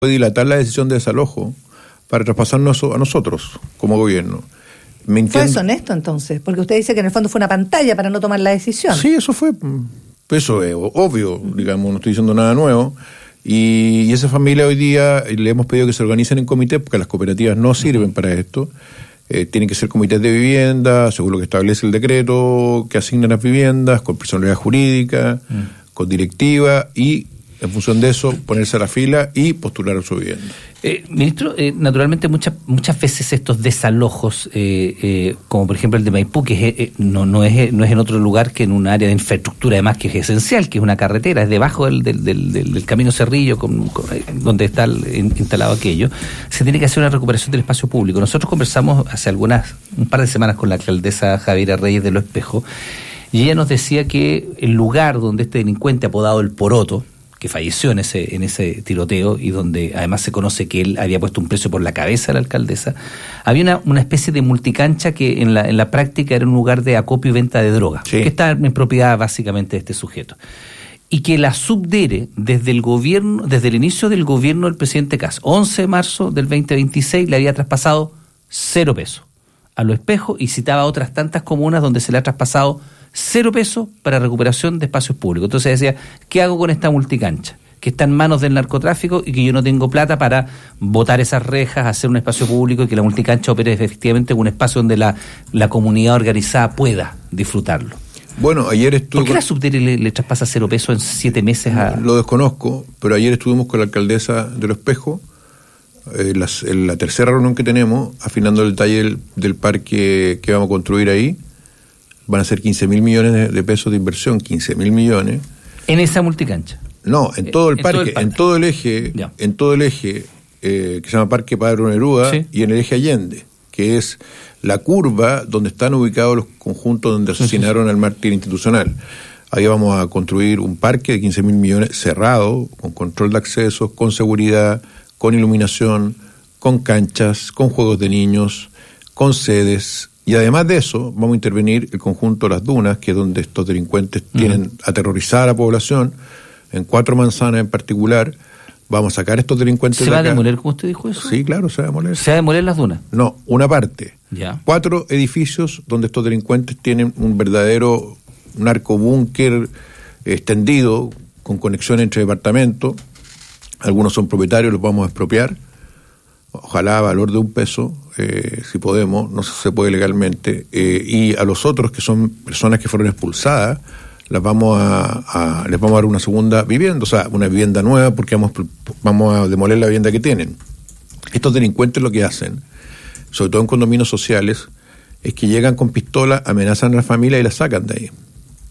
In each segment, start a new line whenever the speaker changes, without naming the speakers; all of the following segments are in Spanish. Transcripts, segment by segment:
puede dilatar la decisión de desalojo para traspasarnos a nosotros como gobierno.
¿Fue deshonesto entonces? Porque usted dice que en el fondo fue una pantalla para no tomar la decisión.
Sí, eso fue. Eso es obvio, digamos, no estoy diciendo nada nuevo. Y esa familia hoy día le hemos pedido que se organicen en comité, porque las cooperativas no sirven para esto. Tienen que ser comités de vivienda, según lo que establece el decreto, que asignan las viviendas, con personalidad jurídica, con directiva, y en función de eso ponerse a la fila y postular a su vivienda.
Ministro, naturalmente muchas veces estos desalojos, como por ejemplo el de Maipú, que no es en otro lugar que en un área de infraestructura además que es esencial, que es una carretera, es debajo del camino Cerrillo donde está instalado aquello, se tiene que hacer una recuperación del espacio público. Nosotros conversamos hace un par de semanas con la alcaldesa Javiera Reyes de Los Espejos, y ella nos decía que el lugar donde este delincuente apodado El Poroto, que falleció en ese tiroteo y donde además se conoce que él había puesto un precio por la cabeza de la alcaldesa, había una especie de multicancha que en la práctica era un lugar de acopio y venta de droga, sí, que está en propiedad básicamente de este sujeto. Y que la Subdere, desde el inicio del gobierno del presidente Kast, 11 de marzo del 2026, le había traspasado 0 pesos a Los Espejos, y citaba otras tantas comunas donde se le ha traspasado 0 pesos para recuperación de espacios públicos. Entonces decía, ¿qué hago con esta multicancha? Que está en manos del narcotráfico y que yo no tengo plata para botar esas rejas, hacer un espacio público y que la multicancha opere efectivamente en un espacio donde la comunidad organizada pueda disfrutarlo.
Bueno, ayer estuve...
¿Por qué la Subdere le traspasa 0 pesos en 7 meses a...?
Lo desconozco, pero ayer estuvimos con la alcaldesa de Los Espejos, en la tercera reunión que tenemos, afinando el detalle del parque que vamos a construir ahí. Van a ser 15.000 millones de pesos de inversión, 15.000 millones.
¿En esa multicancha?
No, en todo el parque, en todo el eje que se llama Parque Padre Neruda, sí, y en el eje Allende, que es la curva donde están ubicados los conjuntos donde asesinaron al mártir institucional. Ahí vamos a construir un parque de 15.000 millones cerrado, con control de accesos, con seguridad, con iluminación, con canchas, con juegos de niños, con sedes. Y además de eso, vamos a intervenir el conjunto de Las Dunas, que es donde estos delincuentes tienen aterrorizada a la población, en 4 manzanas en particular. Vamos a sacar a estos delincuentes de acá.
¿Se va a demoler, como usted dijo eso?
Sí, claro, se va a demoler.
¿Se va a demoler Las Dunas?
No, una parte.
Ya.
4 edificios donde estos delincuentes tienen un verdadero narcobúnker extendido, con conexión entre departamentos. Algunos son propietarios, los vamos a expropiar. Ojalá a valor de $1, si podemos, no se puede legalmente, y a los otros, que son personas que fueron expulsadas, les vamos a dar una segunda vivienda, o sea, una vivienda nueva, porque vamos a demoler la vivienda que tienen. Estos delincuentes lo que hacen, sobre todo en condominios sociales, es que llegan con pistola, amenazan a la familia y la sacan de ahí.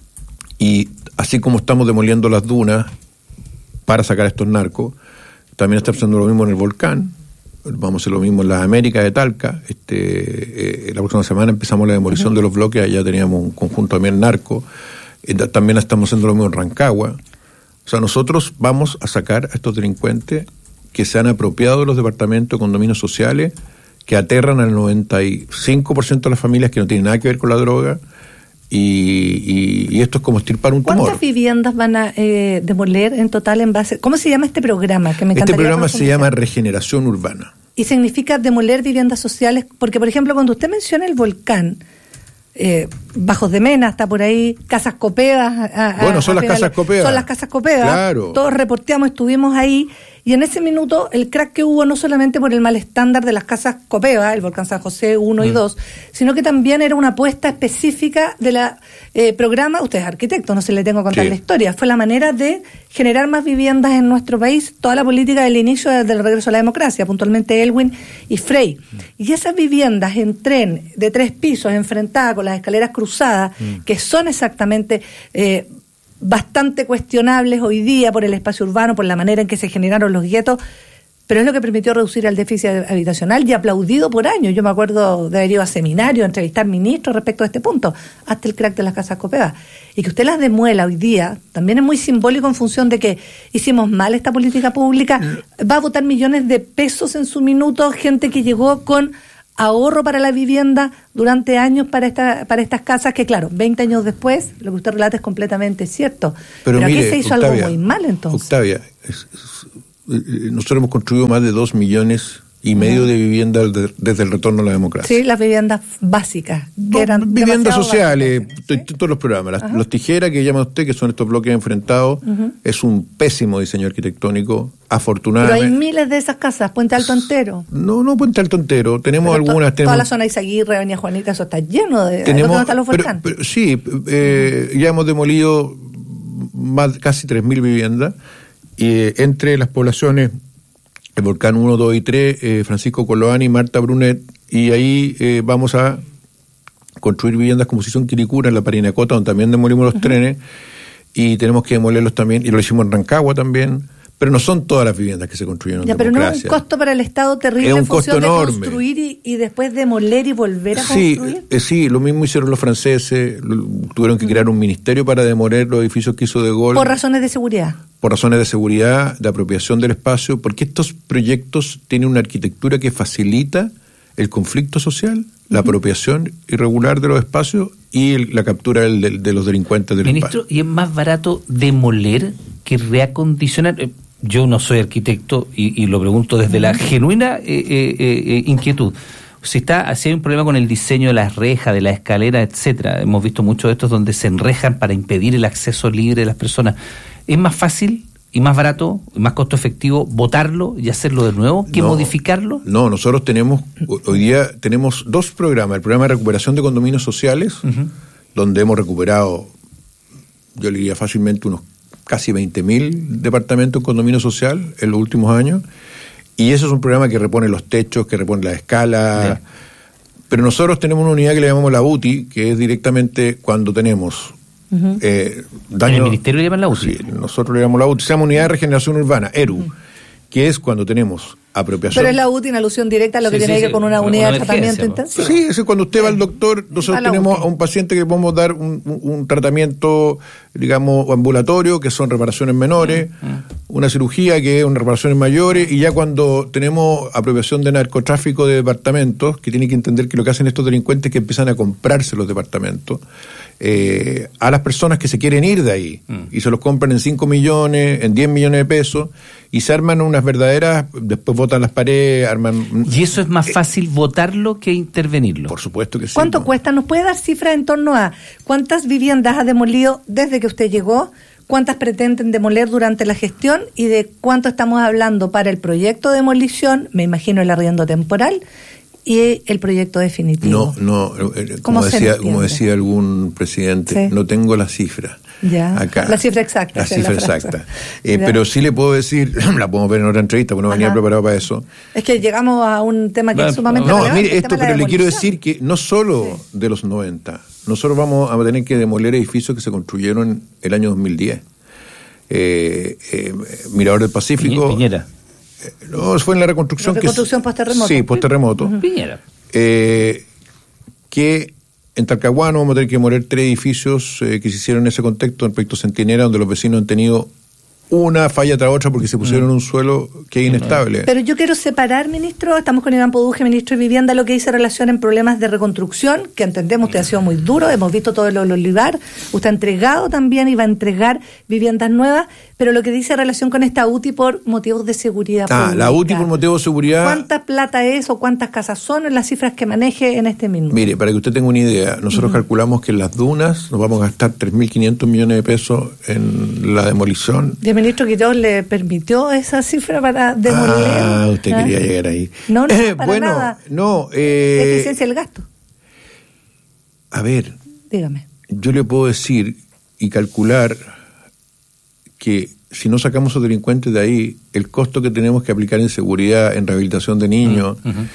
Y así como estamos demoliendo Las Dunas para sacar a estos narcos, también está haciendo lo mismo en el Volcán. Vamos a hacer lo mismo en las Américas de Talca. La próxima semana empezamos la demolición de los bloques. Allá teníamos un conjunto también narco. También estamos haciendo lo mismo en Rancagua. O sea, nosotros vamos a sacar a estos delincuentes que se han apropiado de los departamentos de condominios sociales, que aterran al 95% de las familias que no tienen nada que ver con la droga. Y esto es como estirpar un tumor.
¿Cuántas viviendas van a demoler en total en base? ¿Cómo se llama este programa? Que me
este programa se llama Regeneración Urbana.
¿Y significa demoler viviendas sociales? Porque, por ejemplo, cuando usted menciona el Volcán, Bajos de Mena está por ahí, Casas Copedas.
Bueno, son las Casas Copedas.
Son las Casas Copedas.
Claro.
Todos reporteamos, estuvimos ahí. Y en ese minuto, el crack que hubo no solamente por el mal estándar de las casas Copeva, el Volcán San José 1 y 2, sino que también era una apuesta específica de la programa, usted es arquitecto, no se le tengo que contar la historia, fue la manera de generar más viviendas en nuestro país, toda la política del inicio del regreso a la democracia, puntualmente Elwin y Frey. Y esas viviendas en tren de 3 pisos, enfrentadas con las escaleras cruzadas, que son exactamente... bastante cuestionables hoy día por el espacio urbano, por la manera en que se generaron los guetos, pero es lo que permitió reducir el déficit habitacional y aplaudido por años. Yo me acuerdo de haber ido a seminarios, a entrevistar ministros respecto a este punto, hasta el crack de las casas Copeva. Y que usted las demuela hoy día también es muy simbólico en función de que hicimos mal esta política pública, va a botar millones de pesos en su minuto, gente que llegó con ahorro para la vivienda durante años para estas casas, que claro, 20 años después, lo que usted relata es completamente cierto. Pero mire, aquí se hizo Octavia, algo muy mal entonces.
Octavia, nosotros hemos construido más de 2,5 millones de viviendas desde el retorno a la democracia.
Sí, las viviendas básicas. Que eran
viviendas sociales,
básicas.
todos los programas. Los tijeras que llama usted, que son estos bloques enfrentados, es un pésimo diseño arquitectónico, afortunadamente.
Pero hay miles de esas casas, Puente Alto entero.
No Puente Alto entero. Tenemos
pero
algunas.
Toda la zona de Izaguirre, Avenida Juanita, eso está lleno de... ¿Dónde están los volcanes?
Sí, ya hemos demolido casi 3.000 viviendas, entre las poblaciones el Volcán 1, 2 y 3, Francisco Coloani, Marta Brunet, y ahí vamos a construir viviendas como si son Quiricura, en la Parinacota, donde también demolimos los trenes, y tenemos que demolerlos también, y lo hicimos en Rancagua también, pero no son todas las viviendas que se construyeron en democracia.
Pero no es un costo para el Estado terrible en función de construir y después demoler y volver a construir.
Sí, lo mismo hicieron los franceses, tuvieron que crear un ministerio para demoler los edificios que hizo De Gaulle.
Por razones de seguridad.
Por razones de seguridad, de apropiación del espacio, porque estos proyectos tienen una arquitectura que facilita el conflicto social, la apropiación irregular de los espacios y la captura de los delincuentes del
Ministro,
espacio.
¿y es más barato demoler que reacondicionar? Yo no soy arquitecto y lo pregunto desde la genuina inquietud. Si hay un problema con el diseño de las rejas, de la escalera, etcétera, hemos visto muchos de estos donde se enrejan para impedir el acceso libre de las personas. ¿Es más fácil y más barato y más costo efectivo botarlo y hacerlo de nuevo que modificarlo?
No, nosotros hoy día tenemos 2 programas. El programa de recuperación de condominios sociales, donde hemos recuperado, yo le diría fácilmente, unos casi 20.000 departamentos en condominio social en los últimos años. Y eso es un programa que repone los techos, que repone la escala. Sí. Pero nosotros tenemos una unidad que le llamamos la UTI, que es directamente cuando tenemos daño.
¿En el ministerio le llaman la UTI?
Sí, nosotros le llamamos la UTI. Se llama Unidad de Regeneración Urbana, ERU, que es cuando tenemos apropiación.
Pero es la UTI en alusión directa a lo que tiene que ver con una unidad de tratamiento intensivo.
Sí, es cuando usted va al doctor, nosotros tenemos a un paciente que podemos dar un tratamiento, digamos, ambulatorio, que son reparaciones menores, una cirugía que es unas reparaciones mayores, y ya cuando tenemos apropiación de narcotráfico de departamentos, que tiene que entender que lo que hacen estos delincuentes es que empiezan a comprarse los departamentos a las personas que se quieren ir de ahí, y se los compran en 5 millones, en 10 millones de pesos, y se arman unas verdaderas, después botan las paredes, arman...
¿Y eso es más fácil votarlo que intervenirlo?
Por supuesto que sí.
¿Cuánto cuesta? ¿Nos puede dar cifras en torno a cuántas viviendas ha demolido desde que usted llegó? ¿Cuántas pretenden demoler durante la gestión? ¿Y de cuánto estamos hablando para el proyecto de demolición? Me imagino el arriendo temporal y el proyecto definitivo.
Como decía algún presidente, no tengo la cifra.
Ya,
acá.
La cifra exacta.
Pero sí le puedo decir, la podemos ver en otra entrevista, porque no venía preparado para eso.
Es que llegamos a un tema que es sumamente relevante.
Mire, pero le quiero decir que no solo de los 90, nosotros vamos a tener que demoler edificios que se construyeron en el año 2010. Mirador del Pacífico.
Piñera.
No, fue en la reconstrucción.
Post-terremoto.
Sí, post-terremoto.
Piñera.
Que en Talcahuano vamos a tener que demoler 3 edificios que se hicieron en ese contexto, en el proyecto Centinela, donde los vecinos han tenido una falla tras otra porque se pusieron en un suelo que es inestable.
Pero yo quiero separar, ministro, estamos con Iván Poduje, ministro de Vivienda, lo que dice relación en problemas de reconstrucción, que entendemos usted ha sido muy duro, hemos visto todo lo del olivar, usted ha entregado también y va a entregar viviendas nuevas, pero lo que dice relación con esta UTI por motivos de seguridad pública.
La UTI por motivos de seguridad...
¿Cuánta plata es o cuántas casas son en las cifras que maneje en este minuto?
Mire, para que usted tenga una idea, nosotros calculamos que en las dunas nos vamos a gastar 3.500 millones de pesos en la demolición.
¿Y el ministro Quiroz le permitió esa cifra para demoler?
Usted quería llegar ahí.
No, para nada. Eficiencia del gasto.
A ver,
dígame.
Yo le puedo decir y calcular que si no sacamos a los delincuentes de ahí, el costo que tenemos que aplicar en seguridad, en rehabilitación de niños,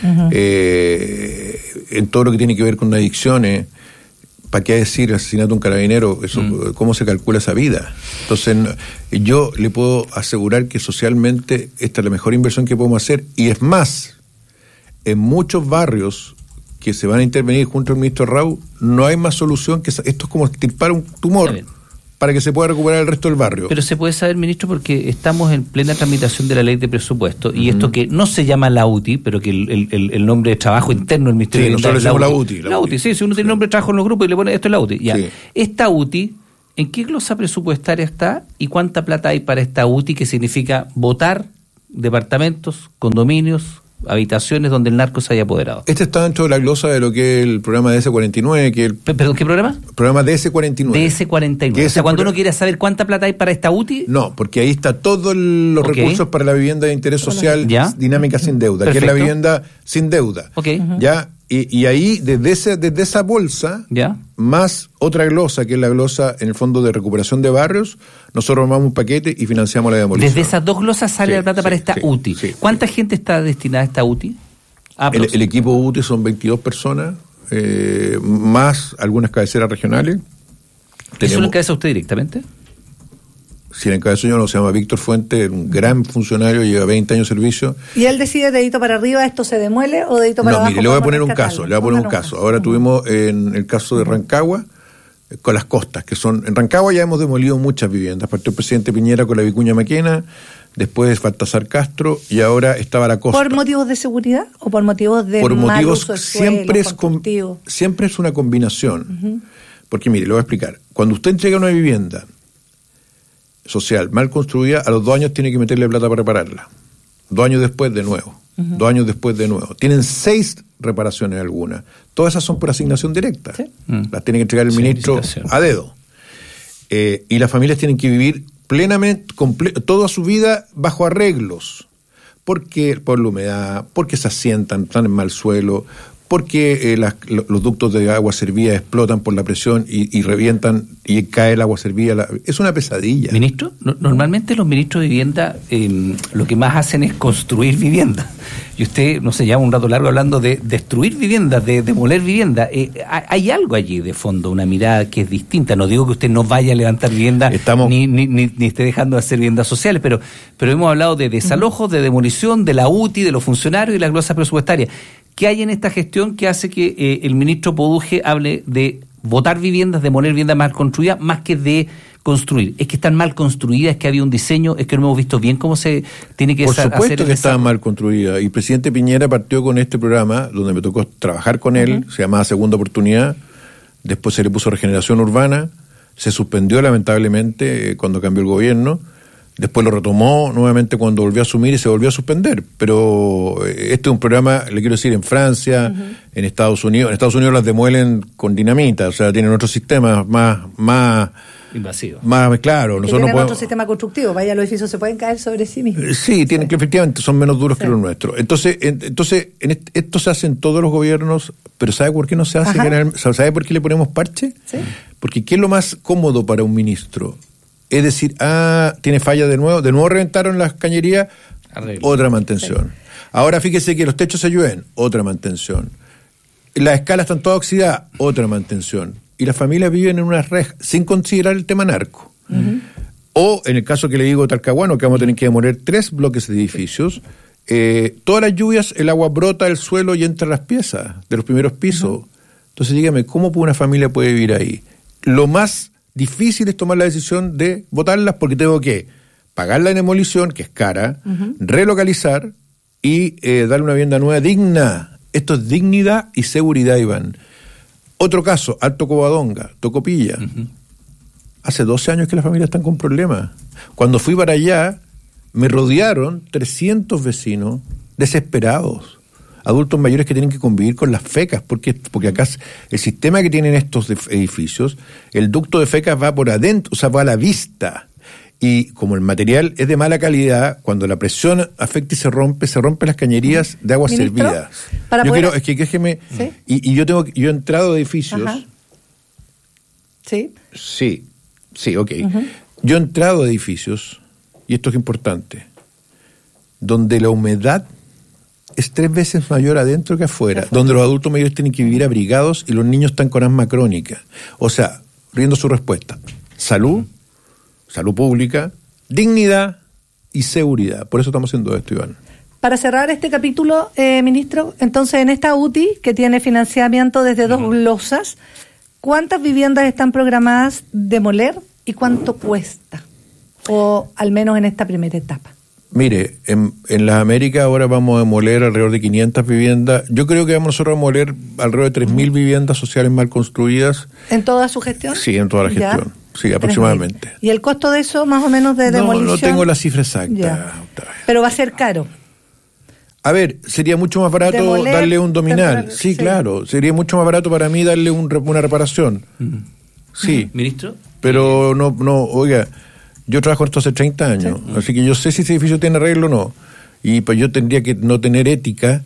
en todo lo que tiene que ver con adicciones, ¿para qué decir asesinato de un carabinero? Eso, ¿cómo se calcula esa vida? Entonces, yo le puedo asegurar que socialmente esta es la mejor inversión que podemos hacer, y es más, en muchos barrios que se van a intervenir junto al ministro Rau, no hay más solución que esto es como extirpar un tumor para que se pueda recuperar el resto del barrio.
Pero se puede saber, ministro, porque estamos en plena tramitación de la ley de presupuesto, y esto que no se llama la UTI, pero que el nombre de trabajo interno del Ministerio de
nosotros decimos la UTI.
La UTI, sí, si uno tiene nombre de trabajo en los grupos y le pone esto es la UTI. Ya. Sí. Esta UTI, ¿en qué glosa presupuestaria está y cuánta plata hay para esta UTI, que significa votar departamentos, condominios, habitaciones donde el narco se haya apoderado.
Este está dentro de la glosa de lo que es el programa DS49, que
¿Perdón, qué programa?
Programa DS49.
DS49. O sea, cuando uno quiere saber cuánta plata hay para esta UTI...
No, porque ahí está todos los recursos para la vivienda de interés social, dinámica sin deuda, que es la vivienda sin deuda. ¿Ya? Y ahí, desde esa bolsa, más otra glosa, que es la glosa, en el Fondo de Recuperación de Barrios, nosotros armamos un paquete y financiamos la demolición.
Desde esas dos glosas sale la plata para esta UTI. ¿Cuánta gente está destinada a esta UTI?
El equipo UTI son 22 personas, más algunas cabeceras regionales.
¿Eso lo encabeza usted directamente?
Si el encabezado yo no, se llama Víctor Fuente, un gran funcionario, lleva 20 años de servicio.
¿Y él decide dedito para arriba, esto se demuele, o dedito para abajo?
No, mire, le voy a poner un caso, Ahora tuvimos en el caso de Rancagua, con las costas, que son... En Rancagua ya hemos demolido muchas viviendas. Partió el presidente Piñera con la Vicuña Maquena, después Baltasar Castro, y ahora estaba la costa.
¿Por motivos de seguridad o por motivos de mal uso del suelo,
siempre es una combinación. Porque mire, le voy a explicar. Cuando usted entrega una vivienda social mal construida, a los 2 años tiene que meterle plata para repararla. 2 años después de nuevo. 2 años después de nuevo. Tienen 6 reparaciones algunas. Todas esas son por asignación directa. Las tiene que entregar el ministro a dedo. Y las familias tienen que vivir plenamente, toda su vida bajo arreglos. Porque por la humedad, porque se asientan, están en mal suelo, porque los ductos de agua servida explotan por la presión y revientan y cae el agua servida. Es una pesadilla.
Ministro, normalmente los ministros de vivienda lo que más hacen es construir vivienda. Y usted, no sé, lleva un rato largo hablando de destruir viviendas, de demoler vivienda. Hay algo allí de fondo, una mirada que es distinta. No digo que usted no vaya a levantar vivienda ni esté dejando de hacer viviendas sociales, pero hemos hablado de desalojos, de demolición, de la UTI, de los funcionarios y la glosa presupuestaria. ¿Qué hay en esta gestión que hace que el ministro Poduje hable de botar viviendas, demoler viviendas mal construidas, más que de construir? ¿Es que están mal construidas? ¿Es que había un diseño? ¿Es que no hemos visto bien cómo se tiene que hacer?
Por supuesto que estaban mal construidas. Y el presidente Piñera partió con este programa, donde me tocó trabajar con él, se llamaba Segunda Oportunidad, después se le puso Regeneración Urbana, se suspendió lamentablemente cuando cambió el gobierno, después lo retomó nuevamente cuando volvió a asumir y se volvió a suspender. Pero este es un programa, le quiero decir, en Francia, en Estados Unidos. En Estados Unidos las demuelen con dinamita, o sea, tienen otros sistemas más
invasivos.
Más claro.
Nosotros tienen otro sistema constructivo, vaya, los edificios se pueden caer sobre sí mismos.
Sí, tienen que efectivamente son menos duros que los nuestros. Entonces esto se hace en todos los gobiernos, pero ¿sabe por qué no se hace? ¿Sabe por qué le ponemos parche? ¿Sí? Porque ¿qué es lo más cómodo para un ministro? Es decir, tiene falla de nuevo reventaron las cañerías, otra mantención. Sí. Ahora fíjese que los techos se llueven, otra mantención. Las escalas están todas oxidadas, otra mantención. Y las familias viven en una reja, sin considerar el tema narco. O, en el caso que le digo Talcahuano, que vamos a tener que demoler 3 bloques de edificios, todas las lluvias, el agua brota del suelo y entra a las piezas de los primeros pisos. Entonces dígame, ¿cómo una familia puede vivir ahí? Lo más difícil es tomar la decisión de botarlas porque tengo que pagar la demolición, que es cara, relocalizar y darle una vivienda nueva digna. Esto es dignidad y seguridad, Iván. Otro caso, Alto Covadonga, Tocopilla. Hace 12 años que las familias están con problemas. Cuando fui para allá, me rodearon 300 vecinos desesperados. Adultos mayores que tienen que convivir con las fecas, porque acá el sistema que tienen estos edificios, el ducto de fecas va por adentro, o sea, va a la vista. Y como el material es de mala calidad, cuando la presión afecta y se rompen las cañerías de agua servidas. Déjeme, ¿sí? Y yo he entrado a edificios.
¿Sí?
Sí, ok. Yo he entrado a edificios, y esto es importante, donde la humedad es 3 veces mayor adentro que afuera, donde los adultos mayores tienen que vivir abrigados y los niños están con asma crónica. O sea, riendo su respuesta, salud pública, dignidad y seguridad. Por eso estamos haciendo esto, Iván.
Para cerrar este capítulo, ministro, entonces en esta UTI, que tiene financiamiento desde 2 glosas, ¿cuántas viviendas están programadas demoler y cuánto cuesta? O al menos en esta primera etapa.
Mire, en las Américas ahora vamos a demoler alrededor de 500 viviendas. Yo creo que vamos nosotros a demoler alrededor de 3.000 viviendas sociales mal construidas.
¿En toda su gestión?
Sí, en toda la gestión. Sí, aproximadamente.
¿Y el costo de eso, más o menos, de demolición?
No tengo la cifra exacta.
Ya. Pero va a ser caro.
A ver, sería mucho más barato darle un dominal. Sí, claro. Sería mucho más barato para mí darle una reparación. Sí.
¿Ministro?
Pero oiga, yo trabajo en esto hace 30 años, así que yo sé si ese edificio tiene arreglo o no. Y pues yo tendría que no tener ética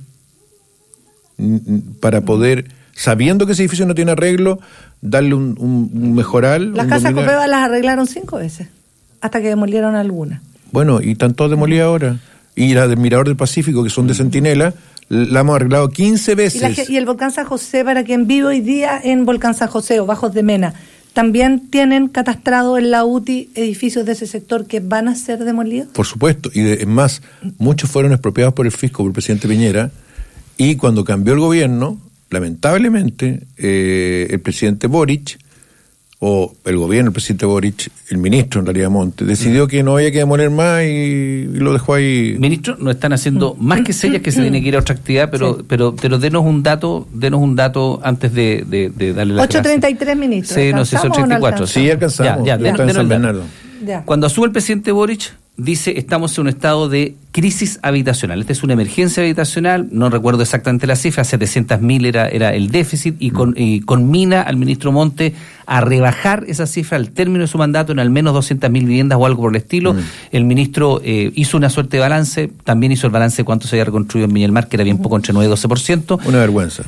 para poder, sabiendo que ese edificio no tiene arreglo, darle un mejoral.
Las casas Copeva las arreglaron 5 veces, hasta que demolieron algunas.
Bueno, y están todas demolidas ahora. Y la del Mirador del Pacífico, que son de Centinela, la hemos arreglado 15 veces.
Y el Volcán San José, para quien vive hoy día en Volcán San José o Bajos de Mena, ¿también tienen catastrado en la UTI edificios de ese sector que van a ser demolidos?
Por supuesto, y es más, muchos fueron expropiados por el fisco, por el presidente Piñera, y cuando cambió el gobierno, lamentablemente, el presidente Boric, o el gobierno, el presidente Boric, el ministro en realidad Montes, decidió que no había que demoler más y lo dejó ahí.
Ministro, nos están haciendo más que señas que se tiene que ir a otra actividad, pero denos un dato antes de darle la
8:33 ministros.
Sí, no sé, son 34.
Sí, alcanzamos.
Ya,
en San Bernardo.
Cuando asume el presidente Boric, dice, estamos en un estado de crisis habitacional. Esta es una emergencia habitacional, no recuerdo exactamente la cifra, 700.000 era el déficit, y conmina al ministro Monte a rebajar esa cifra al término de su mandato en al menos 200.000 viviendas o algo por el estilo. El ministro hizo una suerte de balance, también hizo el balance de cuánto se había reconstruido en Viña del Mar, que era bien poco, entre 9 y 12%.
Una vergüenza.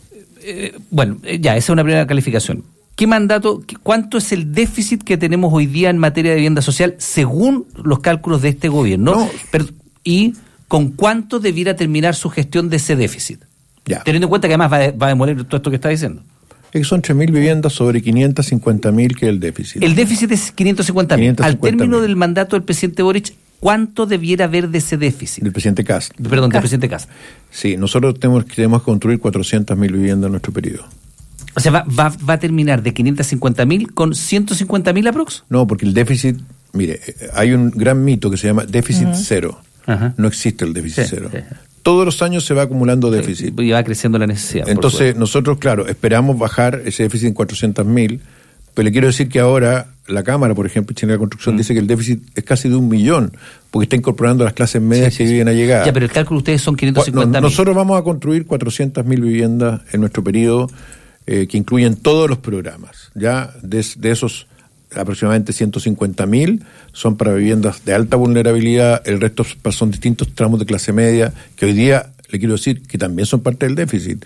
Esa es una primera calificación. ¿Cuánto es el déficit que tenemos hoy día en materia de vivienda social según los cálculos de este gobierno? ¿Y con cuánto debiera terminar su gestión de ese déficit? Teniendo en cuenta que además va a demoler todo esto que está diciendo.
Es que son 3.000 viviendas sobre 550.000 que es el déficit.
El déficit es 550.000. Al término del mandato del presidente Boric, ¿cuánto debiera haber de ese déficit?
Del presidente Kast.
Perdón, del presidente Kast.
Sí, nosotros tenemos que construir 400.000 viviendas en nuestro periodo.
O sea, va a terminar de 550.000 con 150.000 aprox.
No, porque el déficit, mire, hay un gran mito que se llama déficit cero. No existe el déficit cero. Todos los años se va acumulando déficit.
Y va creciendo la necesidad.
Entonces, nosotros, claro, esperamos bajar ese déficit en 400.000, pero le quiero decir que ahora la Cámara, por ejemplo, Chile de la Construcción, dice que el déficit es casi de 1 millón, porque está incorporando a las clases medias que viven a llegar.
Ya, pero el cálculo de ustedes son 550.000.
Nosotros vamos a construir 400.000 viviendas en nuestro periodo, que incluyen todos los programas. Ya de esos aproximadamente 150.000 son para viviendas de alta vulnerabilidad, el resto son distintos tramos de clase media, que hoy día le quiero decir que también son parte del déficit.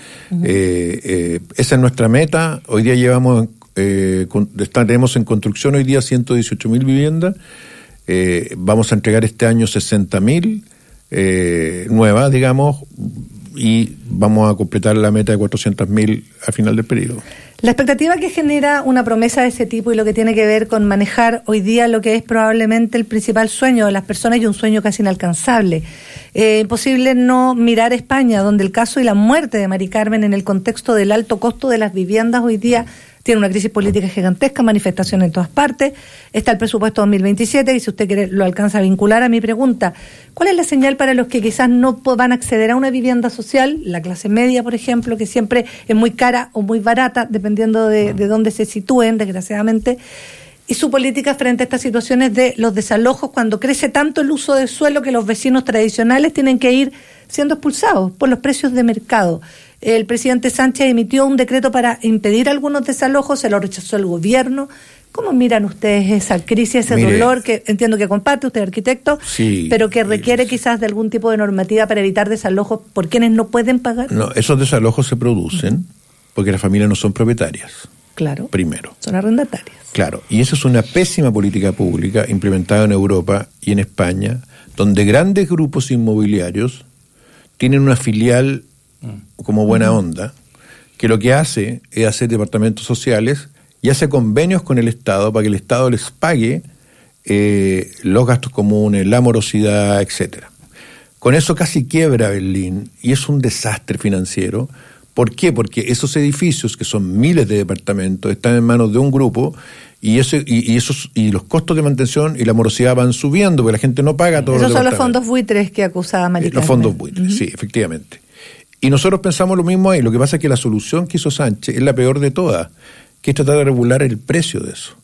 Esa es nuestra meta. Hoy día tenemos en construcción hoy día 118.000 viviendas. Vamos a entregar este año 60.000 nuevas, digamos, y vamos a completar la meta de 400.000 al final del periodo.
La expectativa que genera una promesa de ese tipo y lo que tiene que ver con manejar hoy día lo que es probablemente el principal sueño de las personas y un sueño casi inalcanzable. Imposible no mirar España, donde el caso y la muerte de Mari Carmen en el contexto del alto costo de las viviendas hoy día tiene una crisis política gigantesca, manifestación en todas partes. Está el presupuesto 2027 y si usted quiere lo alcanza a vincular a mi pregunta. ¿Cuál es la señal para los que quizás no van a acceder a una vivienda social? La clase media, por ejemplo, que siempre es muy cara o muy barata, dependiendo de dónde se sitúen, desgraciadamente. Y su política frente a estas situaciones de los desalojos, cuando crece tanto el uso del suelo que los vecinos tradicionales tienen que ir siendo expulsados por los precios de mercado. El presidente Sánchez emitió un decreto para impedir algunos desalojos, se lo rechazó el gobierno. ¿Cómo miran ustedes esa crisis, ese dolor que entiendo que comparte usted, arquitecto, pero que requiere quizás de algún tipo de normativa para evitar desalojos por quienes no pueden pagar?
No, esos desalojos se producen porque las familias no son propietarias.
Claro.
Primero.
Son arrendatarias.
Claro, y eso es una pésima política pública implementada en Europa y en España, donde grandes grupos inmobiliarios tienen una filial como Buena Onda, que lo que hace es hacer departamentos sociales y hace convenios con el Estado para que el Estado les pague los gastos comunes, la morosidad, etcétera. Con eso casi quiebra Berlín y es un desastre financiero. ¿Por qué? Porque esos edificios, que son miles de departamentos, están en manos de un grupo y los costos de mantención y la morosidad van subiendo porque la gente no paga todos los departamentos. Esos son los fondos
buitres que acusaba Mari Carmen.
Los fondos buitres, sí, efectivamente. Y nosotros pensamos lo mismo ahí. Lo que pasa es que la solución que hizo Sánchez es la peor de todas, que es tratar de regular el precio de eso.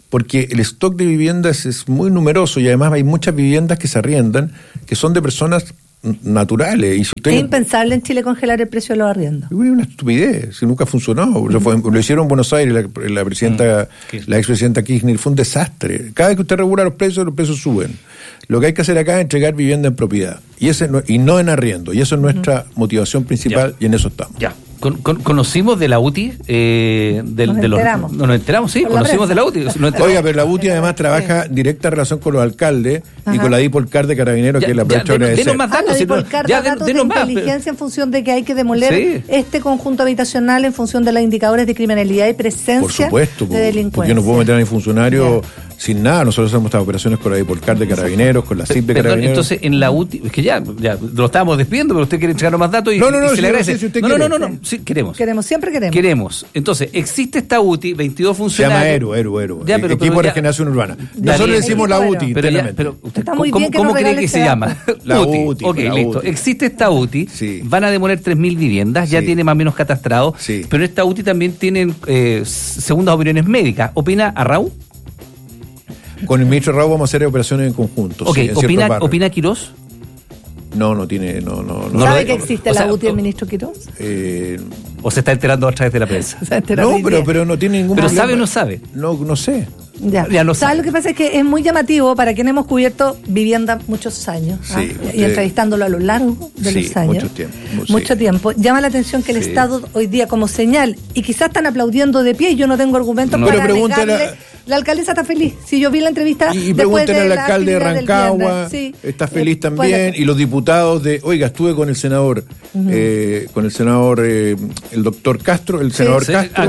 porque el stock de viviendas es muy numeroso y además hay muchas viviendas que se arriendan que son de personas naturales. Y si usted,
es impensable en Chile congelar el precio de los arriendos.
Es una estupidez, si nunca funcionó. Lo hicieron en Buenos Aires, la presidenta, la expresidenta Kirchner, fue un desastre. Cada vez que usted regula los precios suben. Lo que hay que hacer acá es entregar vivienda en propiedad y no en arriendo. Y eso es nuestra motivación principal y en eso estamos.
Ya. Conocimos de la UTI,
nos enteramos,
sí, conocimos de la UTI.
Oiga, pero la UTI además trabaja directa relación con los alcaldes y con la Dipolcar de Carabineros, que es la aprovecho de
denos más datos. La Dipolcar da datos de inteligencia en función de que hay que demoler este conjunto habitacional en función de los indicadores de criminalidad y presencia
por supuesto,
de delincuencia.
Porque no puedo meter a mi funcionario sin nada. Nosotros hacemos estas operaciones con la Dipolcar de Carabineros, con la CIP de Carabineros.
Entonces, en la UTI, es que ya lo estábamos despidiendo, pero usted quiere entregarnos más datos y se le agradece. No. Sí, queremos.
Siempre queremos.
Queremos. Entonces, existe esta UTI, 22 funcionarios.
Se llama ERU. Equipo de Regeneración Urbana. Nosotros le decimos la UTI.
Pero usted, ¿cómo cree que se llama?
La UTI.
Ok, listo. Existe esta UTI, van a demoler 3.000 viviendas, ya tiene más o menos catastrado, pero esta UTI también tienen segundas opiniones médicas. ¿Opina Arrau?
Con el ministro Arrau vamos a hacer operaciones en conjunto.
Ok, ¿opina Quirós?
No tiene, no.
¿Sabe que existe la UTI el ministro Quirós?
¿O se está enterando a través de la prensa?
No, pero no tiene ningún problema.
¿Pero sabe o no sabe?
No sé.
Ya no sabe. Lo que pasa es que es muy llamativo para quienes hemos cubierto vivienda muchos años y entrevistándolo a lo largo de los años. Mucho tiempo. Llama la atención que el Estado hoy día como señal, y quizás están aplaudiendo de pie, yo no tengo argumentos para negarle. La alcaldesa está feliz. Si yo vi la entrevista
y pregúntenle al alcalde de Rancagua, está feliz también, y los diputados estuve con el senador, el doctor Castro, el senador Castro.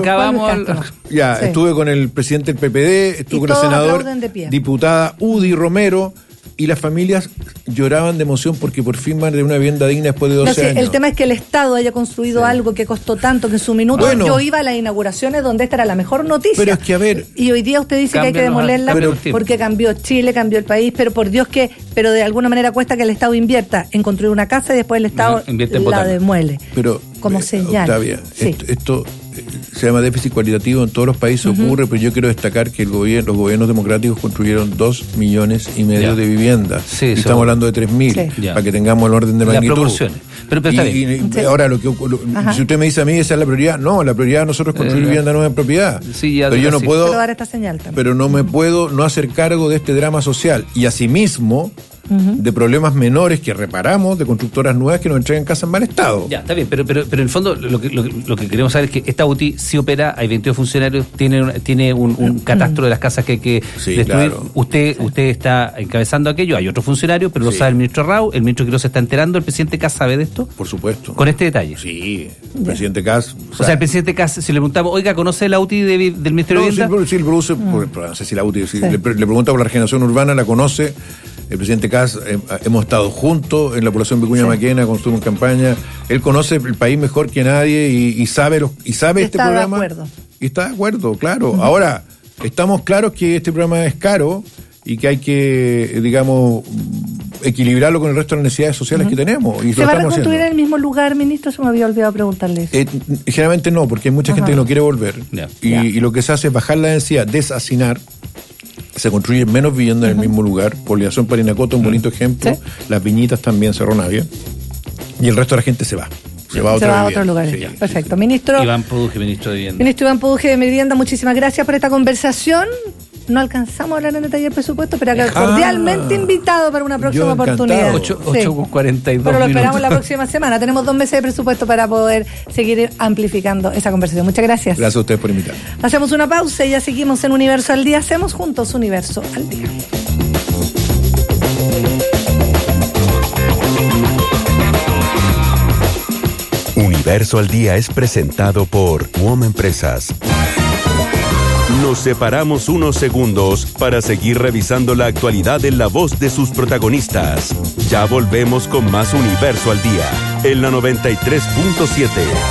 Estuve con el presidente del PPD, estuve con la senadora diputada Udi Romero, y las familias lloraban de emoción porque por fin van de una vivienda digna después de 12 años.
El tema es que el Estado haya construido algo que costó tanto, que en su minuto yo iba a las inauguraciones donde esta era la mejor noticia.
Pero es que, a ver...
Y hoy día usted dice que hay que demolerla porque cambió Chile, cambió el país, pero por Dios pero de alguna manera cuesta que el Estado invierta en construir una casa y después el Estado la demuele.
Pero,
como señal.
Octavia, esto se llama déficit cualitativo, en todos los países ocurre, pero yo quiero destacar que los gobiernos democráticos construyeron 2,5 millones de viviendas. Estamos hablando de 3.000, para que tengamos el orden de magnitud.
Pero está bien.
Ahora, si usted me dice a mí, esa es la prioridad. No, la prioridad de nosotros es construir vivienda nueva en propiedad. Pero yo no puedo
dar esta señal también.
Pero no me puedo no hacer cargo de este drama social. Y asimismo, de problemas menores que reparamos, de constructoras nuevas que nos entregan casas en mal estado.
Ya, está bien, pero en el fondo lo que queremos saber es que esta UTI sí opera, hay 22 funcionarios, tiene un catastro de las casas que hay que destruir. Claro. Usted está encabezando aquello, hay otro funcionario, pero lo sabe el ministro Rau, el ministro Quirós se está enterando, ¿el presidente Kast sabe de esto?
Por supuesto.
¿Con este detalle?
Sí, el presidente Kast...
O sea, el presidente Kast, si le preguntamos, oiga, ¿conoce la UTI del Ministerio de Vivienda?
Sí, produce, no sé si la UTI, le pregunta por la regeneración urbana, la conoce. El presidente Kast, hemos estado juntos en la población Vicuña Maquena, construimos campaña. Él conoce el país mejor que nadie y sabe este programa. Y está de acuerdo, claro. Ahora, estamos claros que este programa es caro y que hay que, digamos, equilibrarlo con el resto de las necesidades sociales que tenemos. Y
¿Se va a reconstruir en el mismo lugar, ministro? Se me había olvidado preguntarle eso.
Generalmente no, porque hay mucha gente que no quiere volver. Y lo que se hace es bajar la densidad, deshacinar. Se construyen menos viviendas en el mismo lugar. Población Parinacota, un bonito ejemplo. Las Viñitas también, Cerro Navia. Y el resto de la gente se va. Se va a otros lugares.
Perfecto. Ministro
Iván Produje, ministro de Vivienda.
Ministro Iván Produje de Vivienda, muchísimas gracias por esta conversación. No alcanzamos a hablar en detalle del presupuesto, pero cordialmente invitado para una próxima oportunidad.
8:42.
Pero lo esperamos la próxima semana. Tenemos 2 meses de presupuesto para poder seguir amplificando esa conversación. Muchas gracias.
Gracias a ustedes por invitar.
Hacemos una pausa y ya seguimos en Universo al Día. Hacemos juntos Universo al Día.
Universo al Día es presentado por WOM Empresas. Nos separamos unos segundos para seguir revisando la actualidad en la voz de sus protagonistas. Ya volvemos con más Universo al Día, en la 93.7.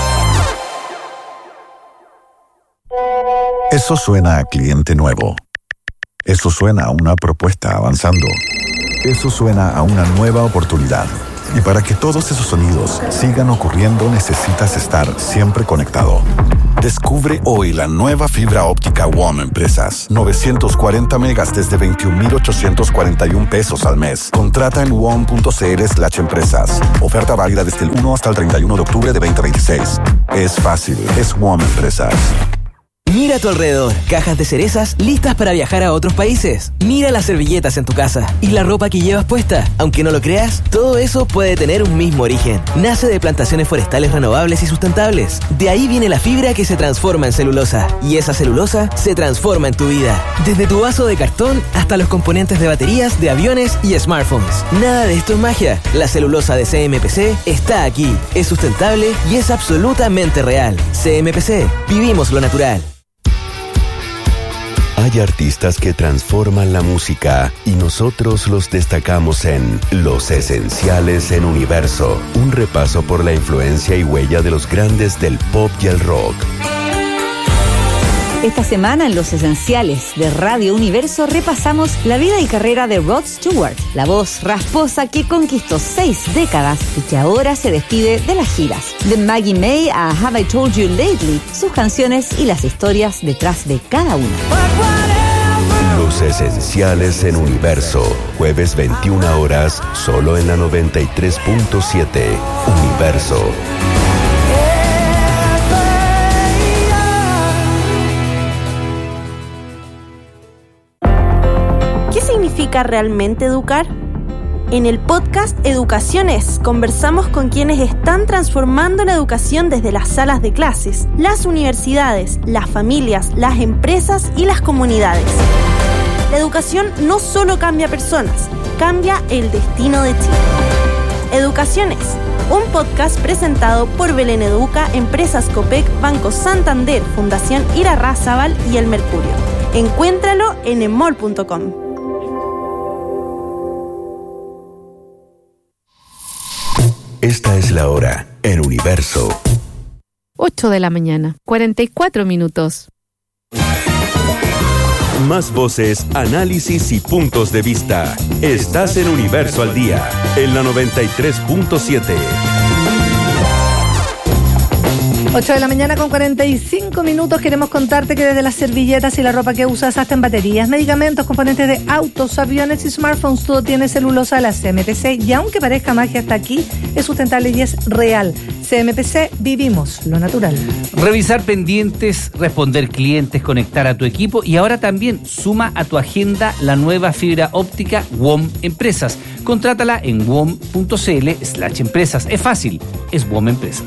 Eso suena a cliente nuevo. Eso suena a una propuesta avanzando. Eso suena a una nueva oportunidad. Y para que todos esos sonidos sigan ocurriendo, necesitas estar siempre conectado. Descubre hoy la nueva fibra óptica WOM Empresas. 940 megas desde 21,841 pesos al mes. Contrata en WOM.cl/empresas. Oferta válida desde el 1 hasta el 31 de octubre de 2026. Es fácil, es WOM Empresas.
Mira a tu alrededor, cajas de cerezas listas para viajar a otros países. Mira las servilletas en tu casa y la ropa que llevas puesta. Aunque no lo creas, todo eso puede tener un mismo origen. Nace de plantaciones forestales renovables y sustentables. De ahí viene la fibra que se transforma en celulosa. Y esa celulosa se transforma en tu vida. Desde tu vaso de cartón hasta los componentes de baterías, de aviones y smartphones. Nada de esto es magia. La celulosa de CMPC está aquí. Es sustentable y es absolutamente real. CMPC, vivimos lo natural.
Hay artistas que transforman la música y nosotros los destacamos en Los Esenciales en Universo, un repaso por la influencia y huella de los grandes del pop y el rock.
Esta semana en Los Esenciales de Radio Universo repasamos la vida y carrera de Rod Stewart, la voz rasposa que conquistó 6 décadas y que ahora se despide de las giras. De Maggie May a Have I Told You Lately, sus canciones y las historias detrás de cada una.
Los Esenciales en Universo, jueves 21 horas, solo en la 93.7 Universo.
¿Qué significa realmente educar? En el podcast Educaciones conversamos con quienes están transformando la educación desde las salas de clases, las universidades, las familias, las empresas y las comunidades. La educación no solo cambia personas, cambia el destino de Chile. Educaciones, un podcast presentado por Belén Educa, Empresas Copec, Banco Santander, Fundación Irarrázaval y El Mercurio. Encuéntralo en emol.com.
Esta es la hora en Universo.
8 de la mañana, 44 minutos.
Más voces, análisis y puntos de vista. Estás en Universo al Día, en la 93.7.
8 de la mañana con 45 minutos. Queremos contarte que desde las servilletas y la ropa que usas hasta en baterías, medicamentos, componentes de autos, aviones y smartphones, todo tiene celulosa de la CMPC y aunque parezca magia hasta aquí, es sustentable y es real. CMPC, vivimos lo natural.
Revisar pendientes, responder clientes, conectar a tu equipo y ahora también suma a tu agenda la nueva fibra óptica WOM Empresas. Contrátala en wom.cl/empresas. Es fácil, es WOM Empresas.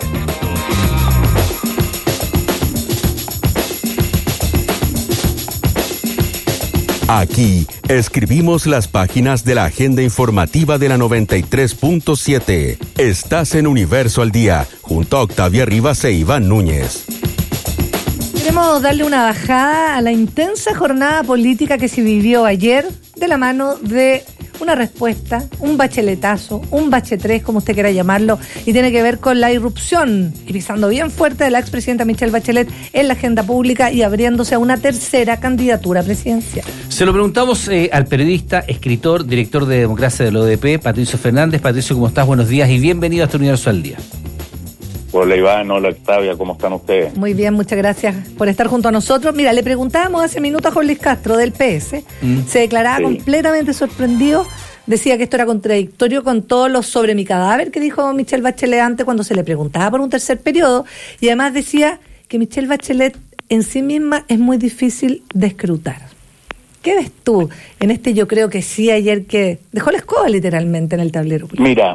Aquí escribimos las páginas de la agenda informativa de la 93.7. Estás en Universo al Día, junto a Octavia Rivas e Iván Núñez.
Queremos darle una bajada a la intensa jornada política que se vivió ayer de la mano de una respuesta, un bacheletazo, un bachetrés, como usted quiera llamarlo, y tiene que ver con la irrupción, y pisando bien fuerte, de la expresidenta Michelle Bachelet en la agenda pública y abriéndose a una tercera candidatura presidencial.
Se lo preguntamos al periodista, escritor, director de Democracia del ODP, Patricio Fernández. Patricio, ¿cómo estás? Buenos días y bienvenido a este Universo al Día.
Hola Iván, hola Octavia, ¿cómo están ustedes?
Muy bien, muchas gracias por estar junto a nosotros. Mira, le preguntábamos hace minutos a Juan Luis Castro del PS, se declaraba completamente sorprendido, decía que esto era contradictorio con todos los sobre mi cadáver que dijo Michelle Bachelet antes cuando se le preguntaba por un tercer periodo, y además decía que Michelle Bachelet en sí misma es muy difícil de escrutar. ¿Qué ves tú en este yo creo que sí ayer que dejó la escoba literalmente en el tablero político?
Mira,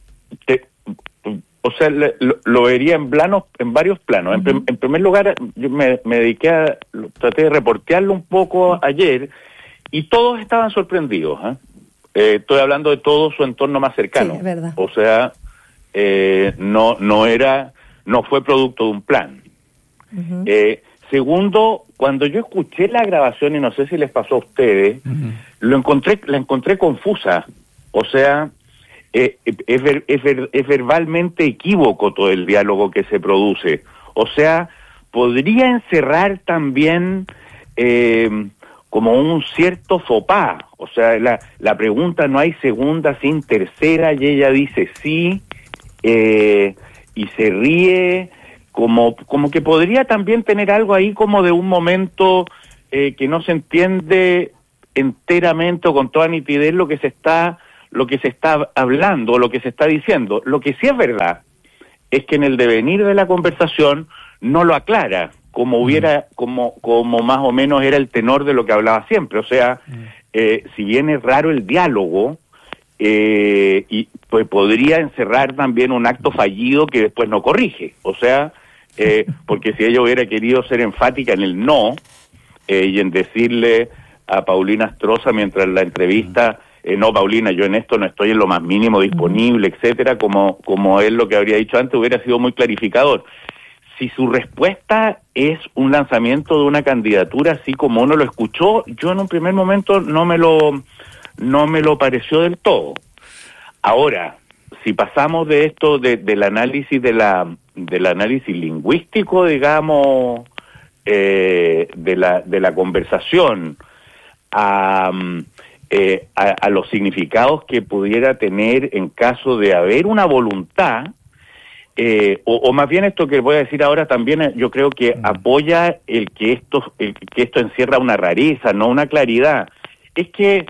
lo vería en varios planos.
Uh-huh.
En primer lugar, yo me dediqué traté de reportearlo un poco ayer y todos estaban sorprendidos. Estoy hablando de todo su entorno más cercano.
Sí, es verdad.
O sea, no fue producto de un plan.
Uh-huh.
Segundo, cuando yo escuché la grabación, y no sé si les pasó a ustedes, uh-huh, la encontré confusa. O sea, es verbalmente equívoco todo el diálogo que se produce. O sea, podría encerrar también como un cierto faux pas. O sea, la pregunta no hay segunda sin tercera, y ella dice sí, y se ríe como que podría también tener algo ahí como de un momento que no se entiende enteramente o con toda nitidez lo que se está hablando, lo que se está diciendo. Lo que sí es verdad es que en el devenir de la conversación no lo aclara, como más o menos era el tenor de lo que hablaba siempre. O sea, si bien es raro el diálogo, y pues podría encerrar también un acto fallido que después no corrige. O sea, porque si ella hubiera querido ser enfática en el no, y en decirle a Paulina Astroza mientras la entrevista, no, Paulina, yo en esto no estoy en lo más mínimo disponible, etcétera, como él lo que habría dicho antes, hubiera sido muy clarificador. Si su respuesta es un lanzamiento de una candidatura así como uno lo escuchó, yo en un primer momento no me lo pareció del todo. Ahora, si pasamos de esto del análisis del análisis lingüístico, digamos, de la conversación a los significados que pudiera tener en caso de haber una voluntad, o más bien esto que voy a decir ahora también yo creo que apoya el que esto encierra una rareza, no una claridad. Es que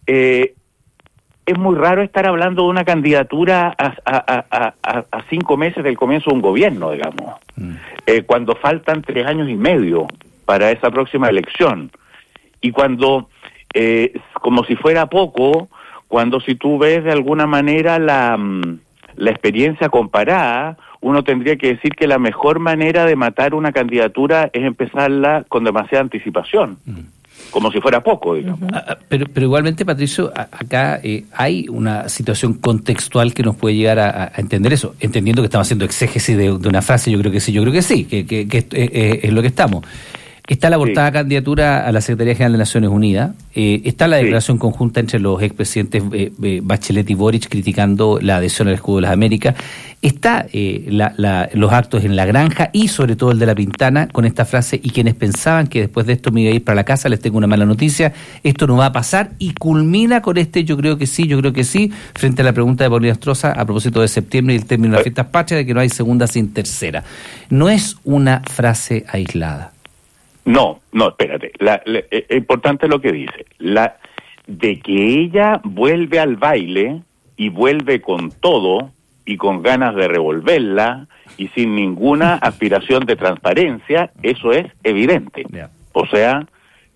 es muy raro estar hablando de una candidatura a 5 meses del comienzo de un gobierno, digamos, cuando faltan 3 años y medio para esa próxima elección. Y cuando, como si fuera poco, cuando si tú ves de alguna manera la experiencia comparada, uno tendría que decir que la mejor manera de matar una candidatura es empezarla con demasiada anticipación. Como si fuera poco, digamos.
Pero igualmente, Patricio, acá hay una situación contextual que nos puede llegar a entender eso, entendiendo que estamos haciendo exégesis de una frase. Yo creo que sí, que es lo que estamos. Está la abortada candidatura a la Secretaría General de Naciones Unidas, está la declaración conjunta entre los expresidentes Bachelet y Boric criticando la adhesión al Escudo de las Américas, está los actos en La Granja y sobre todo el de La Pintana con esta frase: y quienes pensaban que después de esto me iba a ir para la casa, les tengo una mala noticia, esto no va a pasar, y culmina con yo creo que sí, frente a la pregunta de Paulina Astroza a propósito de septiembre y el término de las fiestas patrias, de que no hay segunda sin tercera. No es una frase aislada.
No, espérate. Es importante lo que dice. De que ella vuelve al baile y vuelve con todo y con ganas de revolverla y sin ninguna aspiración de transparencia, eso es evidente. Yeah. O sea,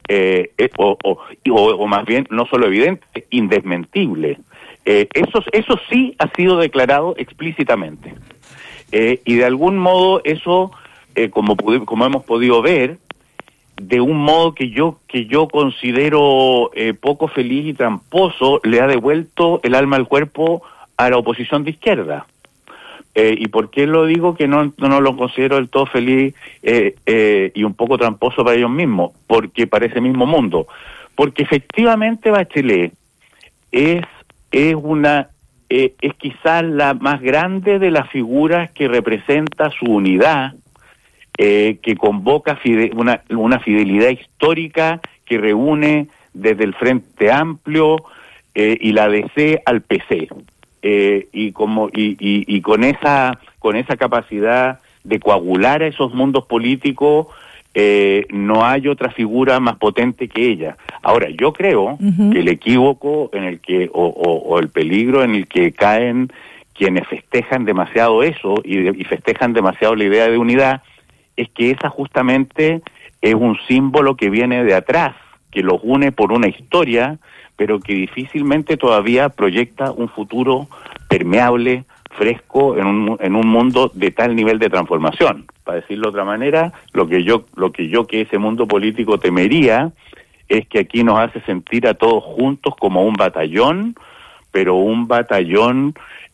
o más bien, no solo evidente, indesmentible. Eso sí ha sido declarado explícitamente. Y de algún modo eso, como hemos podido ver, de un modo que yo considero poco feliz y tramposo, le ha devuelto el alma al cuerpo a la oposición de izquierda. ¿Y por qué lo digo que no lo considero del todo feliz y un poco tramposo para ellos mismos? Porque para ese mismo mundo. Porque efectivamente Bachelet es quizás la más grande de las figuras que representa su unidad, que convoca una fidelidad histórica que reúne desde el Frente Amplio y la DC al PC, y con esa capacidad de coagular a esos mundos políticos, no hay otra figura más potente que ella. Ahora, yo creo que el equívoco en el que o el peligro en el que caen quienes festejan demasiado eso y festejan demasiado la idea de unidad, es que esa justamente es un símbolo que viene de atrás, que los une por una historia, pero que difícilmente todavía proyecta un futuro permeable, fresco, en un mundo de tal nivel de transformación. Para decirlo de otra manera, lo que yo que ese mundo político temería es que aquí nos hace sentir a todos juntos como un batallón, pero un batallón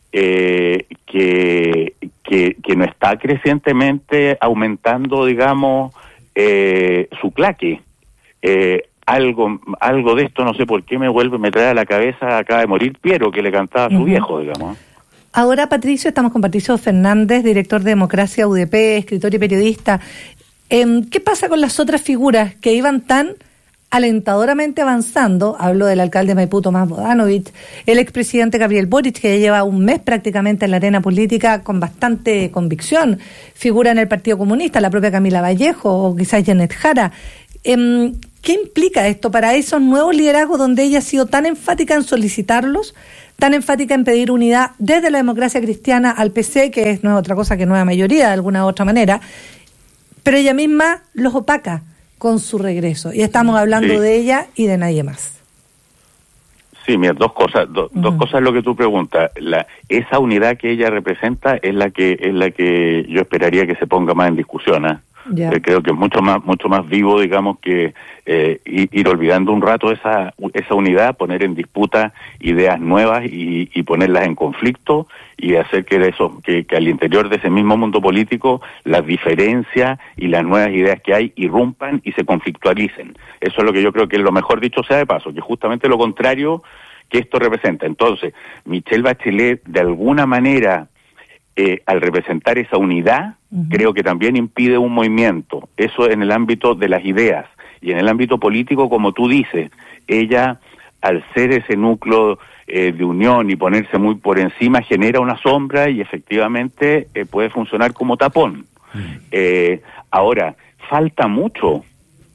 que no está crecientemente aumentando, digamos, su claque. Algo de esto, no sé por qué me trae a la cabeza, acaba de morir Piero, que le cantaba a su viejo, digamos.
Ahora, Patricio, estamos con Patricio Fernández, director de Democracia UDP, escritor y periodista. ¿Qué pasa con las otras figuras que iban tan alentadoramente avanzando. Hablo del alcalde de Maipú, Tomás Bodanovich, el expresidente Gabriel Boric, que ya lleva un mes prácticamente en la arena política con bastante convicción, figura en el Partido Comunista, la propia Camila Vallejo o quizás Janet Jara. ¿Qué implica esto para esos nuevos liderazgos donde ella ha sido tan enfática en solicitarlos, tan enfática en pedir unidad desde la democracia cristiana al PC, que no es otra cosa que nueva mayoría de alguna u otra manera, pero ella misma los opaca con su regreso? Y estamos hablando de ella y de nadie más.
Sí, mira, dos cosas lo que tú preguntas. Esa unidad que ella representa es la que yo esperaría que se ponga más en discusión, ¿eh? Creo que es mucho más vivo, digamos, que ir olvidando un rato esa unidad, poner en disputa ideas nuevas y ponerlas en conflicto y hacer que al interior de ese mismo mundo político las diferencias y las nuevas ideas que hay irrumpan y se conflictualicen. Eso es lo que yo creo que es lo mejor, dicho sea de paso, que justamente lo contrario que esto representa. Entonces, Michelle Bachelet, de alguna manera, al representar esa unidad, creo que también impide un movimiento. Eso en el ámbito de las ideas. Y en el ámbito político, como tú dices, ella, al ser ese núcleo de unión y ponerse muy por encima, genera una sombra y efectivamente puede funcionar como tapón. Ahora, falta mucho.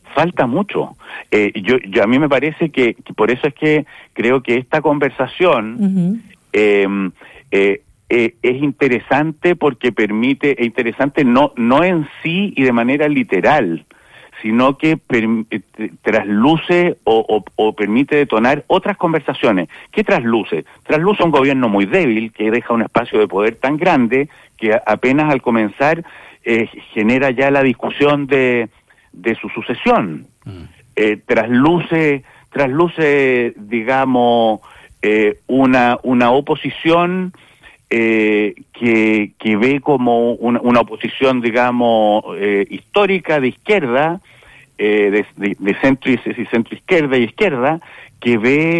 Yo a mí me parece que por eso es que creo que esta conversación es interesante porque permite, interesante no en sí y de manera literal, sino que trasluce o permite detonar otras conversaciones. ¿Qué trasluce? Trasluce un gobierno muy débil que deja un espacio de poder tan grande que apenas al comenzar genera ya la discusión de su sucesión. Trasluce, digamos, una oposición que ve como una oposición, digamos, histórica de izquierda, de centro izquierda y izquierda, que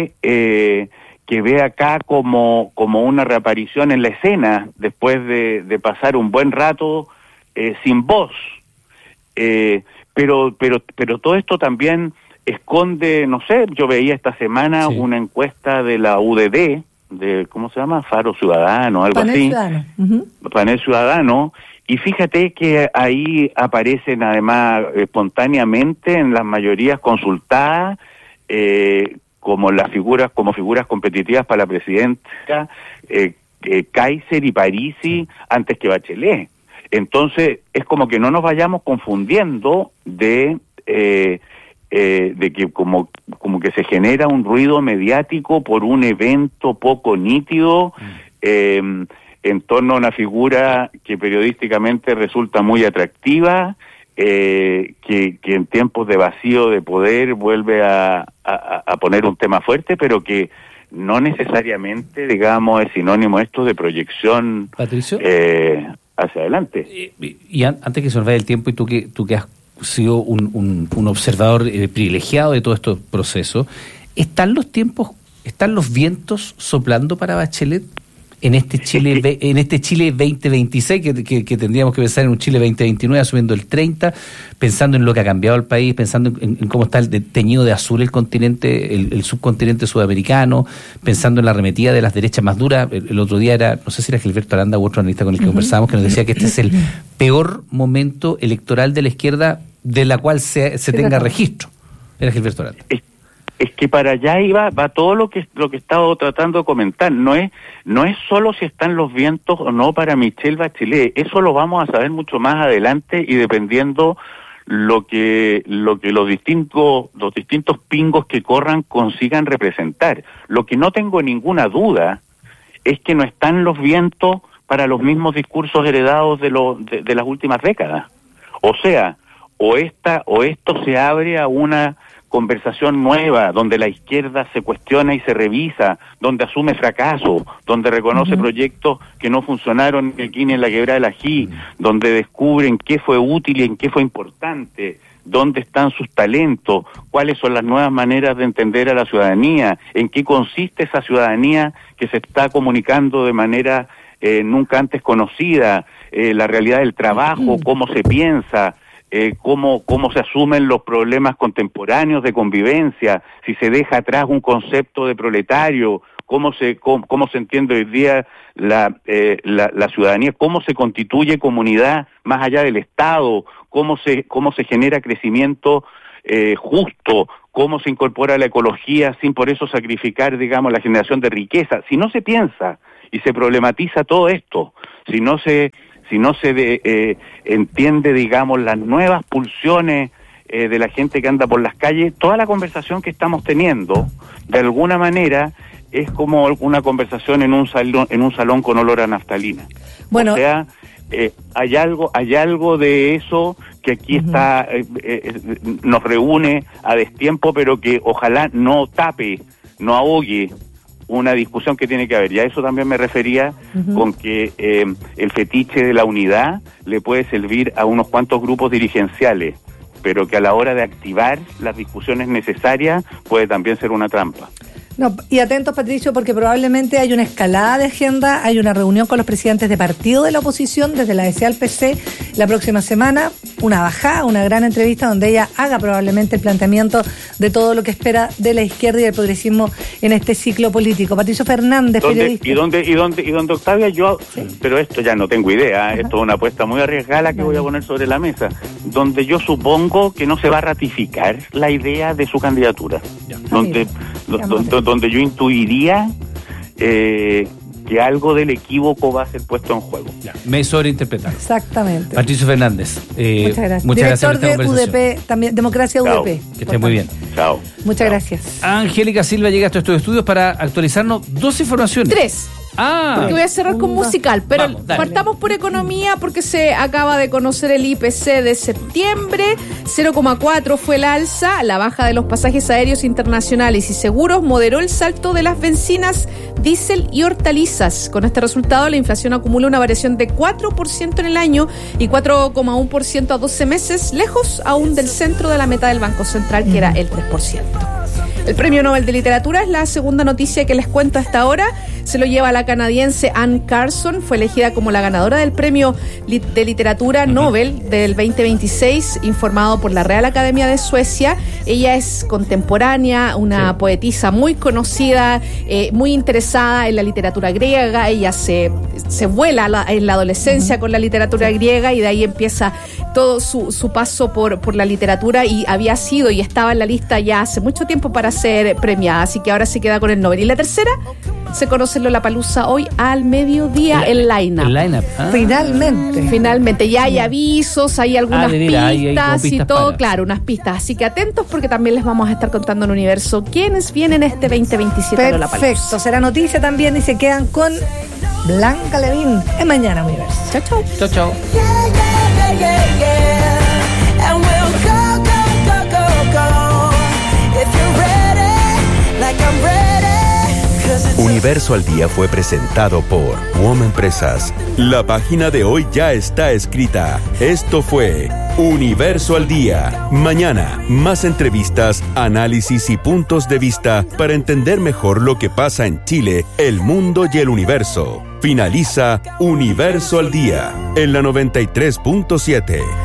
ve acá como una reaparición en la escena después de pasar un buen rato sin voz. Pero todo esto también esconde, no sé, yo veía esta semana una encuesta de la UDD, de, ¿cómo se llama? Faro Ciudadano, algo
Panel
así.
Ciudadano.
Panel Ciudadano, y fíjate que ahí aparecen además espontáneamente en las mayorías consultadas como figuras competitivas para la presidencia, Kaiser y Parisi antes que Bachelet. Entonces es como que no nos vayamos confundiendo de que como que se genera un ruido mediático por un evento poco nítido en torno a una figura que periodísticamente resulta muy atractiva, que en tiempos de vacío de poder vuelve a poner un tema fuerte, pero que no necesariamente, digamos, es sinónimo esto de proyección
Patricio,
hacia adelante.
Y antes que se nos vaya el tiempo, y tú que has sido un observador privilegiado de todo este proceso, ¿están los vientos soplando para Bachelet en este Chile 2026 que tendríamos que pensar en un Chile 2029 asumiendo el 30, pensando en lo que ha cambiado el país, pensando en cómo está teñido de azul el continente, el subcontinente sudamericano, pensando en la arremetida de las derechas más duras? El otro día no sé si era Gilberto Aranda u otro analista con el que conversábamos, que nos decía que este es el peor momento electoral de la izquierda de la cual se tenga registro. Era Gilberto Aranda.
Es que para allá va todo lo que he estado tratando de comentar. No es solo si están los vientos o no para Michelle Bachelet. Eso lo vamos a saber mucho más adelante y dependiendo lo que los distintos pingos que corran consigan representar. Lo que no tengo ninguna duda es que no están los vientos para los mismos discursos heredados de las últimas décadas. O sea, o esto se abre a una conversación nueva, donde la izquierda se cuestiona y se revisa, donde asume fracaso, donde reconoce proyectos que no funcionaron aquí ni en la quebrada del Ají, donde descubren qué fue útil y en qué fue importante, dónde están sus talentos, cuáles son las nuevas maneras de entender a la ciudadanía, en qué consiste esa ciudadanía que se está comunicando de manera nunca antes conocida, la realidad del trabajo, cómo se piensa, cómo se asumen los problemas contemporáneos de convivencia, si se deja atrás un concepto de proletario, cómo se entiende hoy día la ciudadanía, cómo se constituye comunidad más allá del Estado, cómo se genera crecimiento justo, cómo se incorpora la ecología sin por eso sacrificar, digamos, la generación de riqueza. Si no se piensa y se problematiza todo esto, si no se entiende, digamos, las nuevas pulsiones de la gente que anda por las calles, toda la conversación que estamos teniendo, de alguna manera, es como una conversación en un salón con olor a naftalina.
Bueno,
o sea, hay algo de eso que aquí está, nos reúne a destiempo, pero que ojalá no tape, no ahogue una discusión que tiene que haber. Y a eso también me refería con que el fetiche de la unidad le puede servir a unos cuantos grupos dirigenciales, pero que a la hora de activar las discusiones necesarias puede también ser una trampa.
No, y atentos, Patricio, porque probablemente hay una escalada de agenda, hay una reunión con los presidentes de partido de la oposición, desde la DC al PC, la próxima semana, una bajada, una gran entrevista donde ella haga probablemente el planteamiento de todo lo que espera de la izquierda y del progresismo en este ciclo político. Patricio Fernández, periodista.
¿Y dónde Octavia? Pero esto ya no tengo idea, esto es una apuesta muy arriesgada que voy a poner sobre la mesa, donde yo supongo que no se va a ratificar la idea de su candidatura, donde yo intuiría que algo del equívoco va a ser puesto en juego.
Ya, me sobreinterpretaron.
Exactamente.
Patricio Fernández.
Muchas gracias.
Muchas
Director
gracias por esta
de
conversación.
UDP, también, Democracia
Chao.
UDP.
Que esté muy bien.
Chao.
Muchas gracias.
Angélica Silva llega a estos estudios para actualizarnos 2 informaciones.
3.
Ah,
Porque voy a cerrar con musical, pero
Vamos, dale.
partamos por economía porque se acaba de conocer el IPC de septiembre, 0,4 fue el alza, la baja de los pasajes aéreos internacionales y seguros moderó el salto de las bencinas, diésel y hortalizas. Con este resultado, la inflación acumula una variación de 4% en el año y 4,1% a 12 meses, lejos aún del centro de la meta del Banco Central, que era el 3%. El Premio Nobel de Literatura es la segunda noticia que les cuento hasta ahora. Se lo lleva la canadiense Anne Carson. Fue elegida como la ganadora del Premio de Literatura Nobel del 2026, informado por la Real Academia de Suecia. Ella es contemporánea, una poetisa muy conocida, muy interesada en la literatura griega. Ella se vuela en la adolescencia con la literatura griega y de ahí empieza todo su paso por la literatura, y había sido y estaba en la lista ya hace mucho tiempo para ser premiada, así que ahora se queda con el Nobel. Y la tercera, se conoce en Lollapalooza hoy al mediodía el line-up.
El line-up.
Finalmente
ya hay avisos, hay algunas
mira,
pistas
hay
y todo,
para.
claro, unas pistas, así que atentos porque también les vamos a estar contando en Universo quiénes vienen este 2027 a Lollapalooza.
Perfecto, será noticia también y se quedan con Blanca Levín en Mañana Universo.
Chao, chao.
Chao, chao.
Universo al Día fue presentado por WOM Empresas. La página de hoy ya está escrita. Esto fue Universo al Día. Mañana, más entrevistas, análisis y puntos de vista para entender mejor lo que pasa en Chile, el mundo y el universo. Finaliza Universo al Día en la 93.7.